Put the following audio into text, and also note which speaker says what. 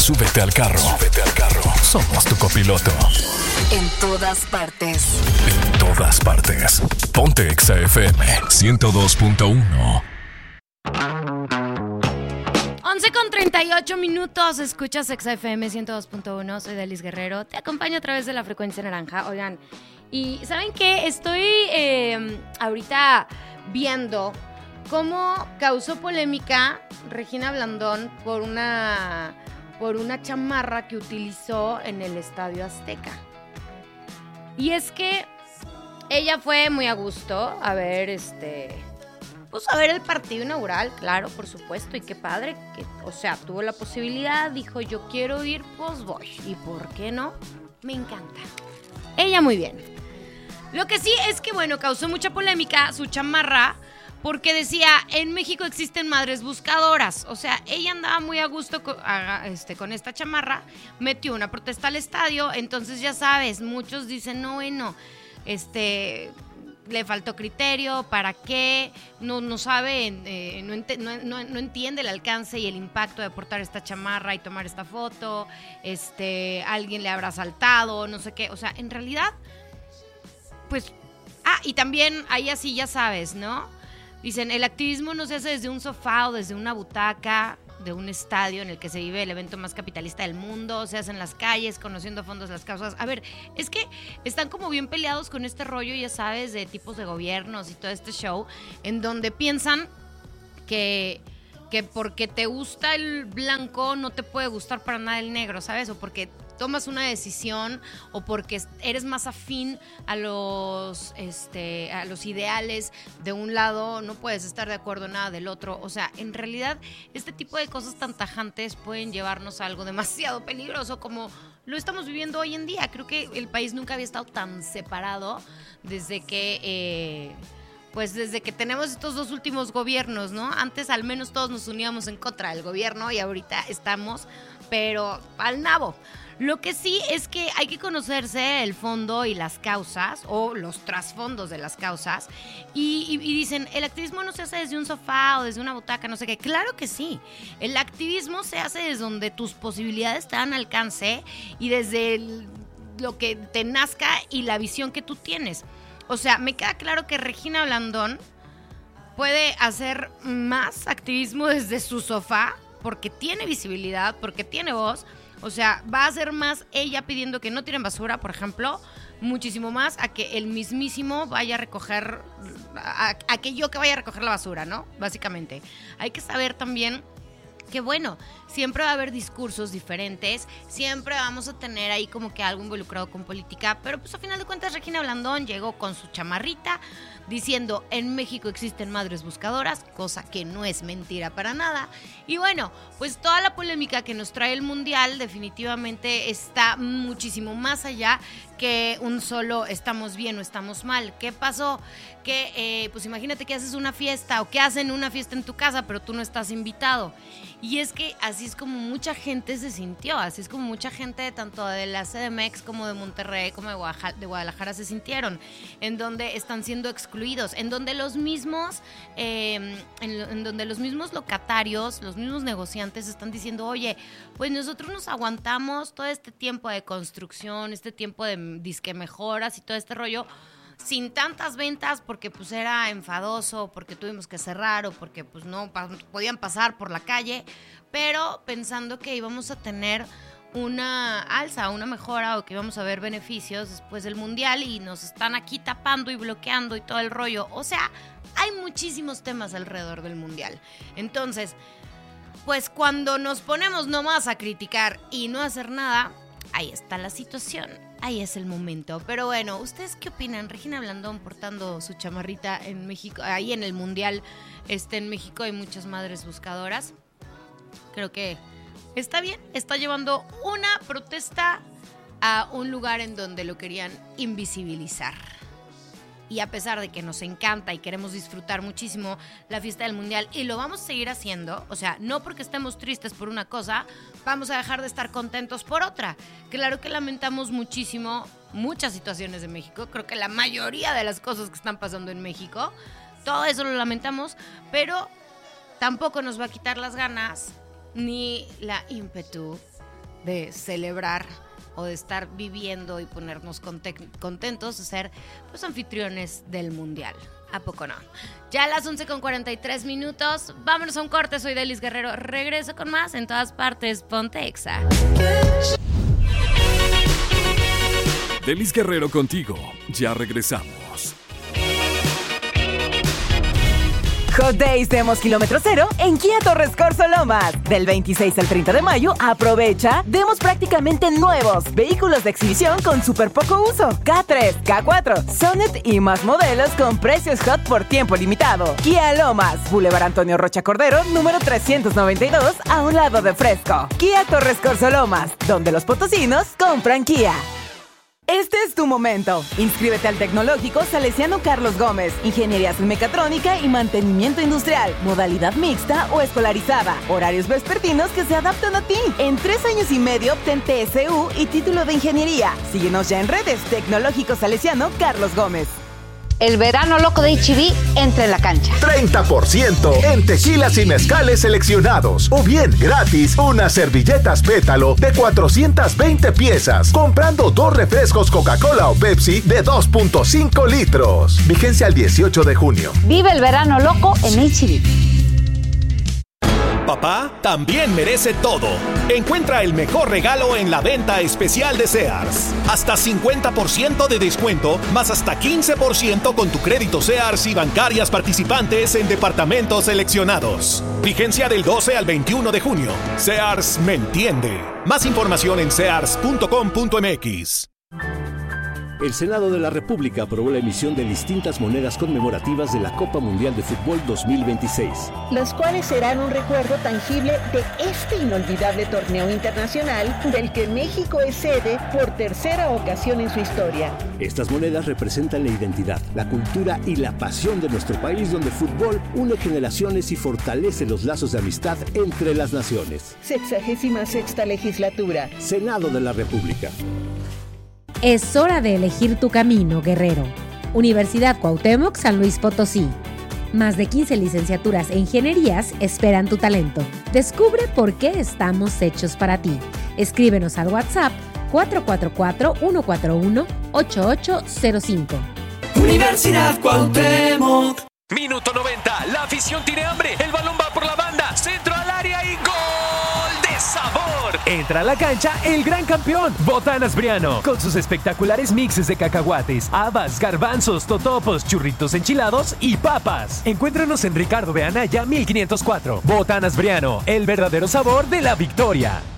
Speaker 1: Súbete al carro. Somos tu copiloto.
Speaker 2: En todas partes.
Speaker 1: En todas partes. Ponte Exa FM 102.1.
Speaker 3: 11:38, escuchas Exa FM 102.1, soy Dalis Guerrero, te acompaño a través de la frecuencia naranja. Oigan, y ¿saben qué? Estoy ahorita viendo cómo causó polémica Regina Blandón por una chamarra que utilizó en el Estadio Azteca. Y es que ella fue muy a gusto a ver a ver el partido inaugural, claro, por supuesto, y qué padre, tuvo la posibilidad, dijo, yo quiero ir, pues voy, y ¿por qué no? Me encanta. Ella muy bien. Lo que sí es que, causó mucha polémica su chamarra, porque decía, en México existen madres buscadoras, o sea, ella andaba muy a gusto con esta chamarra, metió una protesta al estadio, entonces ya sabes, muchos dicen, le faltó criterio, ¿para qué? No sabe, no entiende el alcance y el impacto de portar esta chamarra y tomar esta foto, alguien le habrá saltado, no sé qué, o sea, en realidad, pues, y también ahí así ya sabes, ¿no? Dicen, el activismo no se hace desde un sofá o desde una butaca de un estadio en el que se vive el evento más capitalista del mundo, se hace en las calles, conociendo a fondos las causas. A ver, es que están como bien peleados con este rollo, ya sabes, de tipos de gobiernos y todo este show, en donde piensan que porque te gusta el blanco no te puede gustar para nada el negro, ¿sabes? O porque tomas una decisión o porque eres más afín a los ideales de un lado, no puedes estar de acuerdo en nada del otro. O sea, en realidad, este tipo de cosas tan tajantes pueden llevarnos a algo demasiado peligroso como lo estamos viviendo hoy en día. Creo que el país nunca había estado tan separado desde que tenemos estos dos últimos gobiernos, ¿no? Antes al menos todos nos uníamos en contra del gobierno y ahorita estamos, pero al nabo. Lo que sí es que hay que conocerse el fondo y las causas o los trasfondos de las causas y dicen, el activismo no se hace desde un sofá o desde una butaca, no sé qué. Claro que sí, el activismo se hace desde donde tus posibilidades te dan alcance y desde lo que te nazca y la visión que tú tienes. O sea, me queda claro que Regina Blandón puede hacer más activismo desde su sofá porque tiene visibilidad, porque tiene voz. O sea, va a ser más ella pidiendo que no tiren basura, por ejemplo, muchísimo más a que el mismísimo vaya a recoger, a que yo que vaya a recoger la basura, ¿no? Básicamente. Hay que saber también que siempre va a haber discursos diferentes, siempre vamos a tener ahí como que algo involucrado con política, pero pues a final de cuentas Regina Blandón llegó con su chamarrita diciendo, en México existen madres buscadoras, cosa que no es mentira para nada, y pues toda la polémica que nos trae el Mundial definitivamente está muchísimo más allá que un solo estamos bien o estamos mal. ¿Qué pasó? Que pues imagínate que haces una fiesta o que hacen una fiesta en tu casa, pero tú no estás invitado. Y es que así es como mucha gente se sintió, así es como mucha gente tanto de la CDMX como de Monterrey, como de Guadalajara se sintieron, en donde están siendo excluidos, en donde los mismos locatarios, los mismos negociantes están diciendo, oye, pues nosotros nos aguantamos todo este tiempo de construcción, este tiempo de disque mejoras y todo este rollo, sin tantas ventas porque pues era enfadoso, porque tuvimos que cerrar o porque pues no podían pasar por la calle, pero pensando que íbamos a tener una alza, una mejora o que íbamos a ver beneficios después del Mundial y nos están aquí tapando y bloqueando y todo el rollo. O sea, hay muchísimos temas alrededor del Mundial. Entonces, pues cuando nos ponemos nomás a criticar y no hacer nada, ahí está la situación. Ahí es el momento. Pero bueno, ¿ustedes qué opinan? Regina Blandón portando su chamarrita en México, ahí en el Mundial, en México hay muchas madres buscadoras. Creo que está bien, está llevando una protesta a un lugar en donde lo querían invisibilizar. Y a pesar de que nos encanta y queremos disfrutar muchísimo la fiesta del Mundial y lo vamos a seguir haciendo, o sea, no porque estemos tristes por una cosa, vamos a dejar de estar contentos por otra. Claro que lamentamos muchísimo muchas situaciones de México, creo que la mayoría de las cosas que están pasando en México, todo eso lo lamentamos, pero tampoco nos va a quitar las ganas ni la ímpetu de celebrar o de estar viviendo y ponernos contentos de ser pues anfitriones del Mundial. ¿A poco no? Ya a las 11:43. Vámonos a un corte. Soy Delis Guerrero. Regreso con más en todas partes. Ponte Exa.
Speaker 1: Delis Guerrero contigo. Ya regresamos.
Speaker 4: Hot Days demos kilómetro cero en Kia Torres Corzo Lomas. Del 26 al 30 de mayo, aprovecha demos prácticamente nuevos. Vehículos de exhibición con súper poco uso. K3, K4, Sonet y más modelos con precios hot por tiempo limitado. Kia Lomas, Boulevard Antonio Rocha Cordero, número 392, a un lado de Fresco. Kia Torres Corzo Lomas, donde los potosinos compran Kia. Este es tu momento. Inscríbete al Tecnológico Salesiano Carlos Gómez. Ingenierías en mecatrónica y mantenimiento industrial. Modalidad mixta o escolarizada. Horarios vespertinos que se adaptan a ti. En 3 años y medio obtén TSU y título de ingeniería. Síguenos ya en redes. Tecnológico Salesiano Carlos Gómez.
Speaker 5: El verano loco de H-E-B entra en la cancha.
Speaker 6: 30% en tequilas y mezcales seleccionados. O bien, gratis, unas servilletas pétalo de 420 piezas. Comprando 2 refrescos Coca-Cola o Pepsi de 2.5 litros. Vigencia al 18 de junio.
Speaker 5: Vive el verano loco en H-E-B.
Speaker 7: Papá también merece todo. Encuentra el mejor regalo en la venta especial de Sears. Hasta 50% de descuento, más hasta 15% con tu crédito Sears y bancarias participantes en departamentos seleccionados. Vigencia del 12 al 21 de junio. Sears me entiende. Más información en sears.com.mx.
Speaker 8: El Senado de la República aprobó la emisión de distintas monedas conmemorativas de la Copa Mundial de Fútbol 2026.
Speaker 9: Las cuales serán un recuerdo tangible de este inolvidable torneo internacional del que México es sede por tercera ocasión en su historia.
Speaker 8: Estas monedas representan la identidad, la cultura y la pasión de nuestro país, donde el fútbol une generaciones y fortalece los lazos de amistad entre las naciones.
Speaker 9: 66ª legislatura.
Speaker 8: Senado de la República.
Speaker 10: Es hora de elegir tu camino, guerrero. Universidad Cuauhtémoc San Luis Potosí. Más de 15 licenciaturas e ingenierías esperan tu talento. Descubre por qué estamos hechos para ti. Escríbenos al WhatsApp 444-141-8805.
Speaker 11: Universidad Cuauhtémoc.
Speaker 12: Minuto 90, la afición tiene hambre, el balón va por la banda, centro al área y ¡gol de sabor!
Speaker 13: Entra a la cancha el gran campeón, Botanas Briano, con sus espectaculares mixes de cacahuates, habas, garbanzos, totopos, churritos enchilados y papas. Encuéntranos en Ricardo B. Anaya 1504. Botanas Briano, el verdadero sabor de la victoria.